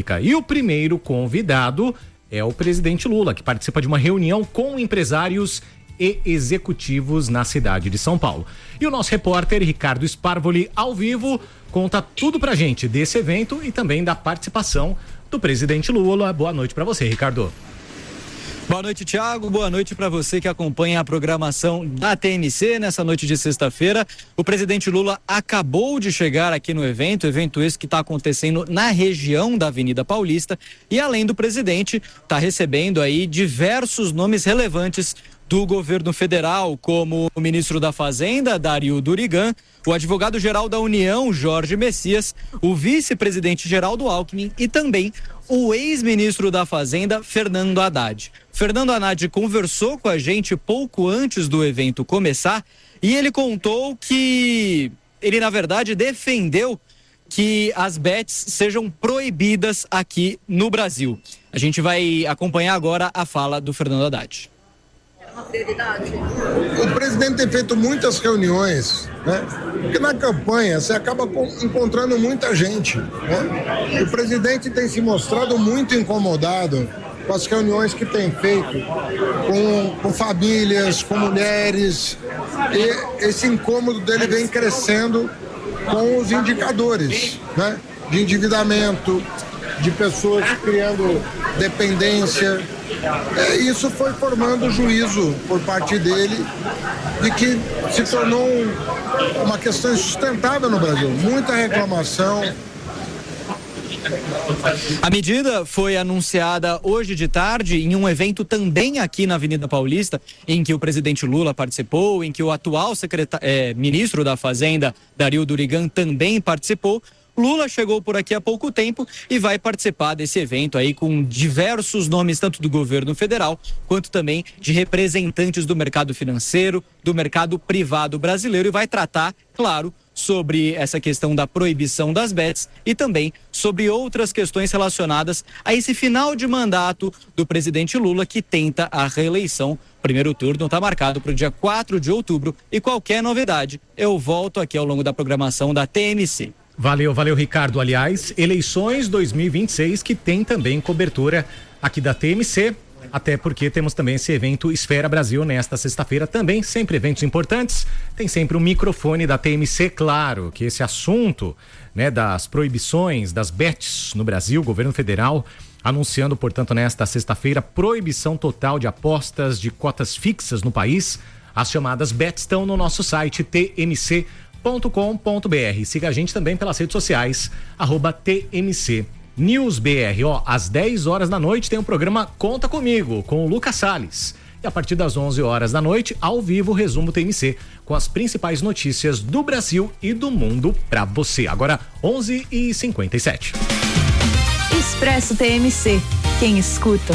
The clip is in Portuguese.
República. E o primeiro convidado é o presidente Lula, que participa de uma reunião com empresários e executivos na cidade de São Paulo. E o nosso repórter Ricardo Sparvoli, ao vivo, conta tudo pra gente desse evento e também da participação do presidente Lula. Boa noite pra você, Ricardo. Boa noite, Thiago. Boa noite para você que acompanha a programação da TMC nessa noite de sexta-feira. O presidente Lula acabou de chegar aqui no evento esse que está acontecendo na região da Avenida Paulista. E além do presidente, está recebendo aí diversos nomes relevantes do governo federal, como o ministro da Fazenda, Dario Durigan, o advogado-geral da União, Jorge Messias, o vice-presidente Geraldo Alckmin e também o ex-ministro da Fazenda, Fernando Haddad. Fernando Haddad conversou com a gente pouco antes do evento começar e ele contou que ele, na verdade, defendeu que as bets sejam proibidas aqui no Brasil. A gente vai acompanhar agora a fala do Fernando Haddad. O presidente tem feito muitas reuniões, né? Porque na campanha você acaba encontrando muita gente, né? O presidente tem se mostrado muito incomodado com as reuniões que tem feito com famílias, com mulheres, e esse incômodo dele vem crescendo com os indicadores, né? De endividamento, de pessoas criando dependência. Isso foi formando juízo por parte dele de que se tornou uma questão insustentável no Brasil. Muita reclamação. A medida foi anunciada hoje de tarde em um evento também aqui na Avenida Paulista, em que o presidente Lula participou, em que o atual ministro da Fazenda, Dario Durigan, também participou. Lula chegou por aqui há pouco tempo e vai participar desse evento aí com diversos nomes, tanto do governo federal, quanto também de representantes do mercado financeiro, do mercado privado brasileiro, e vai tratar, claro, sobre essa questão da proibição das bets e também sobre outras questões relacionadas a esse final de mandato do presidente Lula, que tenta a reeleição. O primeiro turno está marcado para o dia 4 de outubro e qualquer novidade eu volto aqui ao longo da programação da TMC. Valeu, Ricardo. Aliás, eleições 2026 que tem também cobertura aqui da TMC, até porque temos também esse evento Esfera Brasil nesta sexta-feira, também sempre eventos importantes, tem sempre um microfone da TMC, claro, que esse assunto, né, das proibições, das bets no Brasil, governo federal anunciando, portanto, nesta sexta-feira, proibição total de apostas de cotas fixas no país. As chamadas bets estão no nosso site tmc.com.br. Siga a gente também pelas redes sociais, @TMC News BR. Às 10 horas da noite tem o programa Conta Comigo, com o Lucas Salles. E a partir das 11 horas da noite, ao vivo, resumo TMC, com as principais notícias do Brasil e do mundo pra você. Agora, 11h57. Expresso TMC. Quem escuta